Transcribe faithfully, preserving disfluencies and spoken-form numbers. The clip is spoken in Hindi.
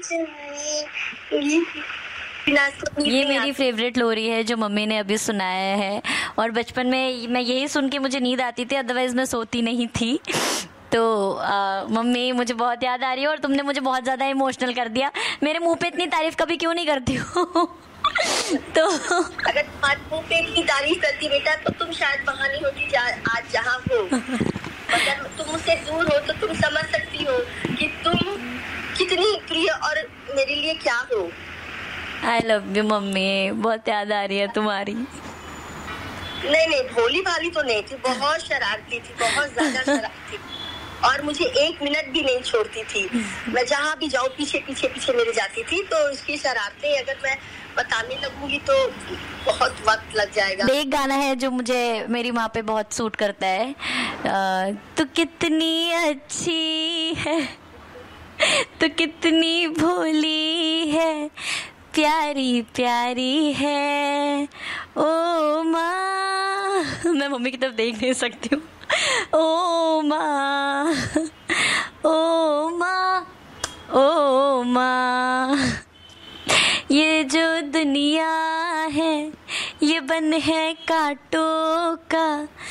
ये मेरी फेवरेट लोरी है जो मम्मी ने अभी सुनाया है, और बचपन में मैं यही सुन के मुझे नींद आती थी, अदरवाइज मैं सोती नहीं थी। तो आ, मम्मी मुझे बहुत याद आ रही है, और तुमने मुझे बहुत ज़्यादा इमोशनल कर दिया। मेरे मुंह पे इतनी तारीफ कभी क्यों नहीं करती हो? तो अगर तुम्हारे मुंह पे इतनी तारीफ करती बेटा तो तुम शायद वहाँ नहीं होती जा, आज जहाँ हो। अगर तुम मुझसे दूर हो तो तुम समझ सकती हो कि तुम कितनी प्रिय और मेरे लिए क्या हो। आई लव यू मम्मी, बहुत याद आ रही है तुम्हारी। नहीं नहीं, भोली भाली तो नहीं थी, बहुत शरारती थी, बहुत ज्यादा शरारती, और मुझे एक मिनट भी नहीं छोड़ती थी। मैं जहाँ भी जाऊँ पीछे पीछे पीछे मेरे जाती थी। तो इसकी शरारतें अगर मैं बताने लगूंगी तो बहुत वक्त लग जाएगा। एक गाना है जो मुझे मेरी माँ पे बहुत सूट करता है, तू कितनी अच्छी है, तू कितनी भोली है, प्यारी प्यारी है ओ माँ। मैं मम्मी की तरफ देख नहीं सकती हूँ। ओ माँ, ओ माँ, ओ माँ, ये जो दुनिया है ये बन है कांटों का,